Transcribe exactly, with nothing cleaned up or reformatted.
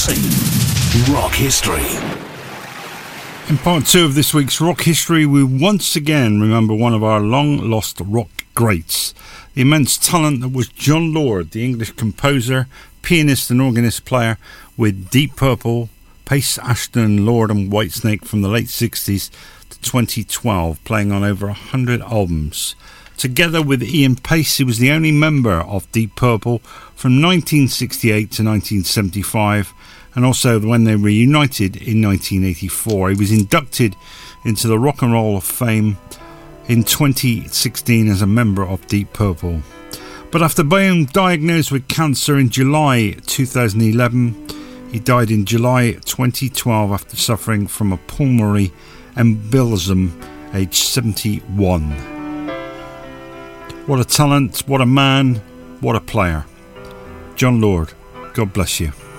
C. Rock History. In part two of this week's Rock History, we once again remember one of our long-lost rock greats, the immense talent that was Jon Lord, the English composer, pianist and organist player with Deep Purple, Pace, Ashton, Lord and Whitesnake from the late sixties to twenty twelve, playing on over one hundred albums. Together with Ian Pace, he was the only member of Deep Purple from nineteen sixty-eight to nineteen seventy-five, and also when they reunited in nineteen eighty-four. He was inducted into the Rock and Roll of Fame in twenty sixteen as a member of Deep Purple. But after being diagnosed with cancer in July two thousand eleven, he died in July twenty twelve after suffering from a pulmonary embolism, aged seventy-one. What a talent, what a man, what a player. Jon Lord, God bless you.